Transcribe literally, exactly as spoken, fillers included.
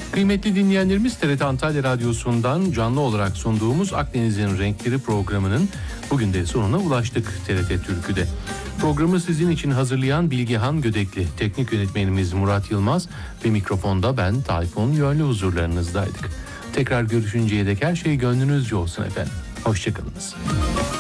Kıymetli dinleyenlerimiz, T R T Antalya Radyosu'ndan canlı olarak sunduğumuz Akdeniz'in Renkleri programının bugün de sonuna ulaştık T R T Türkü'de. Programı sizin için hazırlayan Bilgehan Gödekli, teknik yönetmenimiz Murat Yılmaz ve mikrofonda ben Tayfun Yönlü huzurlarınızdaydık. Tekrar görüşünceye dek her şey gönlünüzce olsun efendim. Hoşçakalınız.